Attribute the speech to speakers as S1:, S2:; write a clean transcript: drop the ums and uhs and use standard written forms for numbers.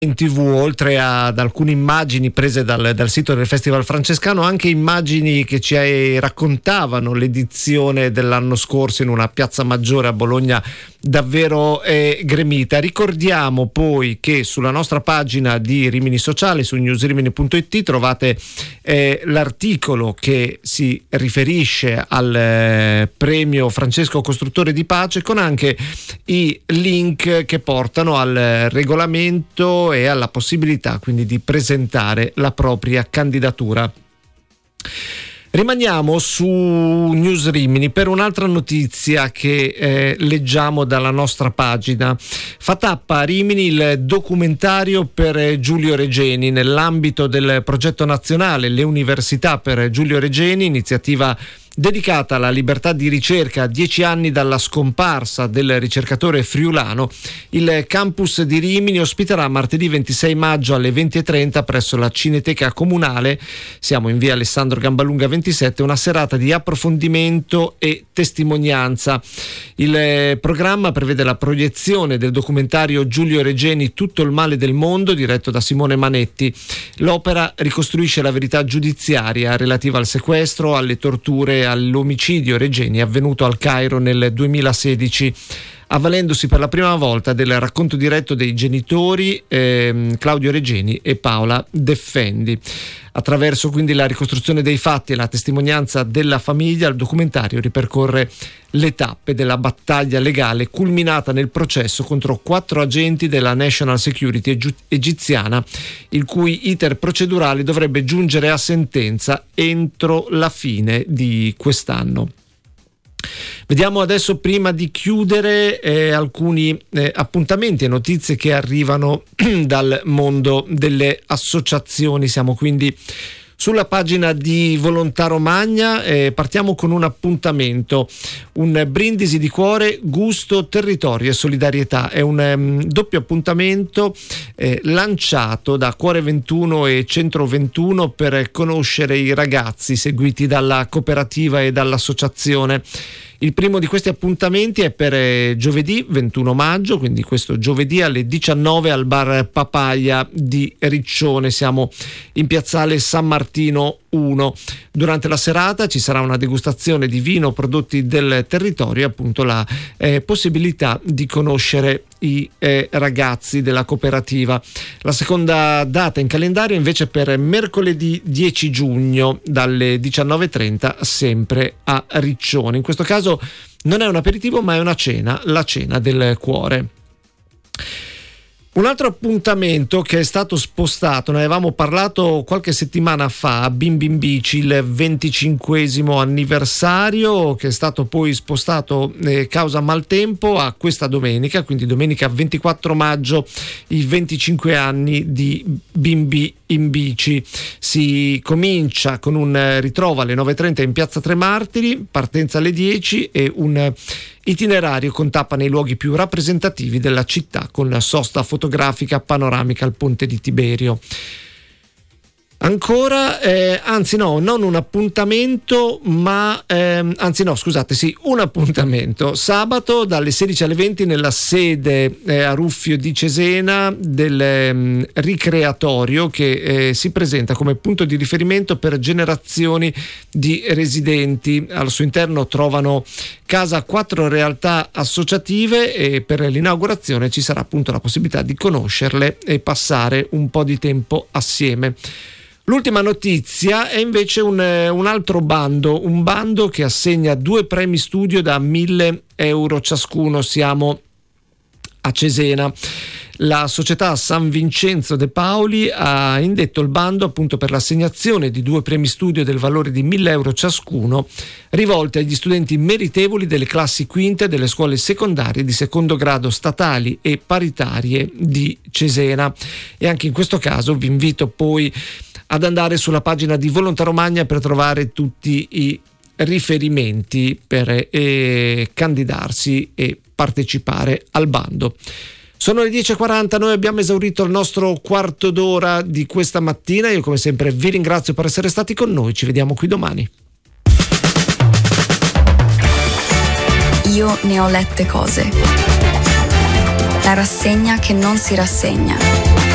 S1: in TV, oltre ad alcune immagini prese dal sito del Festival Francescano, anche immagini che ci raccontavano l'edizione dell'anno scorso in una piazza maggiore a Bologna davvero gremita. Ricordiamo poi che sulla nostra pagina di Rimini Sociale, su newsrimini.it, trovate l'articolo che si riferisce al premio Francesco Costruttore di Pace, con anche i link che portano al regolamento e alla possibilità quindi di presentare la propria candidatura. Rimaniamo su News Rimini per un'altra notizia che leggiamo dalla nostra pagina. Fa tappa a Rimini il documentario per Giulio Regeni nell'ambito del progetto nazionale Le Università per Giulio Regeni, iniziativa dedicata alla libertà di ricerca a 10 anni dalla scomparsa del ricercatore friulano. Il campus di Rimini ospiterà martedì 26 maggio alle 20:30 presso la Cineteca Comunale, siamo in via Alessandro Gambalunga 27, una serata di approfondimento e testimonianza. Il programma prevede la proiezione del documentario Giulio Regeni, Tutto il male del mondo, diretto da Simone Manetti. L'opera ricostruisce la verità giudiziaria relativa al sequestro, alle torture, all'omicidio Regeni avvenuto al Cairo nel 2016, avvalendosi per la prima volta del racconto diretto dei genitori Claudio Regeni e Paola Deffendi. Attraverso quindi la ricostruzione dei fatti e la testimonianza della famiglia, il documentario ripercorre le tappe della battaglia legale culminata nel processo contro 4 agenti della National Security egiziana, il cui iter procedurale dovrebbe giungere a sentenza entro la fine di quest'anno. Vediamo adesso, prima di chiudere, alcuni appuntamenti e notizie che arrivano dal mondo delle associazioni. Siamo quindi sulla pagina di Volontà Romagna. Partiamo con un appuntamento, un brindisi di cuore, gusto, territorio e solidarietà. È un doppio appuntamento lanciato da Cuore 21 e Centro 21 per conoscere i ragazzi seguiti dalla cooperativa e dall'associazione. Il primo di questi appuntamenti è per giovedì 21 maggio, quindi questo giovedì alle 19 al bar Papaya di Riccione. Siamo in piazzale San Martino 1. Durante la serata ci sarà una degustazione di vino, prodotti del territorio e appunto la possibilità di conoscere i ragazzi della cooperativa. La seconda data in calendario invece per mercoledì 10 giugno dalle 19:30 sempre a Riccione. In questo caso non è un aperitivo ma è una cena, la cena del cuore. Un altro appuntamento che è stato spostato, ne avevamo parlato qualche settimana fa, Bimbi in Bici, il 25esimo anniversario, che è stato poi spostato causa maltempo a questa domenica, quindi domenica 24 maggio, i 25 anni di Bimbi in Bici. Si comincia con un ritrovo alle 9:30 in piazza Tre Martiri, partenza alle 10 e un itinerario con tappa nei luoghi più rappresentativi della città, con sosta fotografica panoramica al ponte di Tiberio. Ancora, non un appuntamento, ma un appuntamento sabato dalle 16 alle 20 nella sede a Ruffio di Cesena del Ricreatorio, che si presenta come punto di riferimento per generazioni di residenti. Al suo interno trovano casa 4 realtà associative e per l'inaugurazione ci sarà appunto la possibilità di conoscerle e passare un po' di tempo assieme. L'ultima notizia è invece un altro bando, un bando che assegna 2 premi studio da 1.000 euro ciascuno. Siamo a Cesena. La società San Vincenzo De Paoli ha indetto il bando appunto per l'assegnazione di 2 premi studio del valore di 1.000 euro ciascuno, rivolti agli studenti meritevoli delle classi quinte delle scuole secondarie di secondo grado statali e paritarie di Cesena. E anche in questo caso vi invito poi ad andare sulla pagina di Volontà Romagna per trovare tutti i riferimenti per candidarsi e partecipare al bando. Sono le 10:40, noi abbiamo esaurito il nostro quarto d'ora di questa mattina. Io come sempre vi ringrazio per essere stati con noi, ci vediamo qui domani.
S2: Io ne ho lette cose. La rassegna che non si rassegna.